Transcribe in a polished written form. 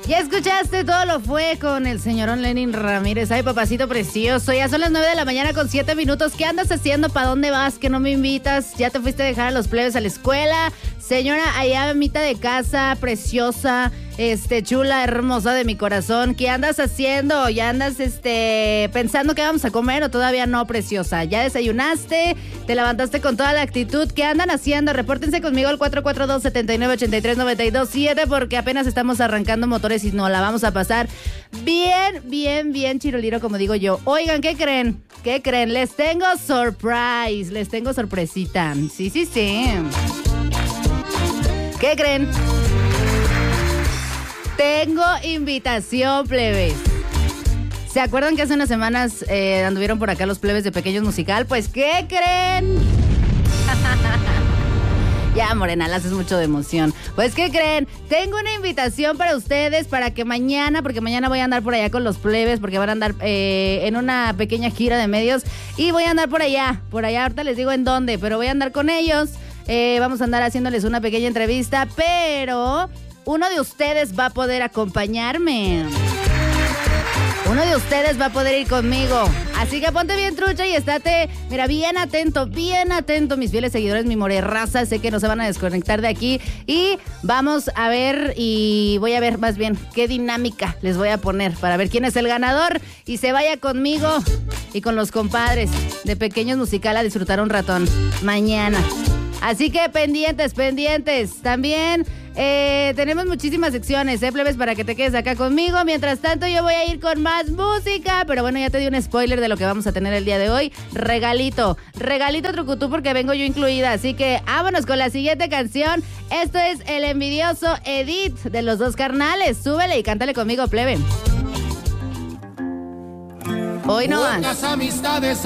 Ya escuchaste, todo lo fue con el señorón Lenin Ramírez. Ay, papacito precioso. Ya son las 9 de la mañana con 7 minutos. ¿Qué andas haciendo? ¿Para dónde vas? ¿Que no me invitas? ¿Ya te fuiste a dejar a los plebes a la escuela? Señora, allá a mitad de casa, preciosa, chula, hermosa de mi corazón. ¿Qué andas haciendo? ¿Ya andas, pensando que vamos a comer o todavía no, preciosa? ¿Ya desayunaste? ¿Te levantaste con toda la actitud? ¿Qué andan haciendo? Repórtense conmigo al 442-7983-927 porque apenas estamos arrancando motores y nos la vamos a pasar bien chiroliro, como digo yo. Oigan, ¿qué creen? ¿Qué creen? Les tengo surprise, les tengo sorpresita. Sí. ¿Qué creen? Tengo invitación, plebes. ¿Se acuerdan que hace unas semanas anduvieron por acá los plebes de Pequeños Musical? Pues, ¿qué creen? Ya, Morena, la haces mucho de emoción. Pues, ¿qué creen? Tengo una invitación para ustedes para que mañana, porque mañana voy a andar por allá con los plebes, porque van a andar en una pequeña gira de medios, y voy a andar por allá, ahorita les digo en dónde, pero voy a andar con ellos. Vamos a andar haciéndoles una pequeña entrevista, pero uno de ustedes va a poder acompañarme. Uno de ustedes va a poder ir conmigo. Así que ponte bien trucha y estate, mira, bien atento, mis fieles seguidores, mi morerraza. Sé que no se van a desconectar de aquí. Y vamos a ver, y voy a ver más bien qué dinámica les voy a poner para ver quién es el ganador. Y se vaya conmigo y con los compadres de Pequeños Musical a disfrutar un ratón mañana. Así que pendientes. También tenemos muchísimas secciones, plebes, para que te quedes acá conmigo. Mientras tanto, yo voy a ir con más música. Pero bueno, ya te di un spoiler de lo que vamos a tener el día de hoy. Regalito trucutú, porque vengo yo incluida. Así que vámonos con la siguiente canción. Esto es El Envidioso Edit de los Dos Carnales. Súbele y cántale conmigo, plebe. Hoy no más.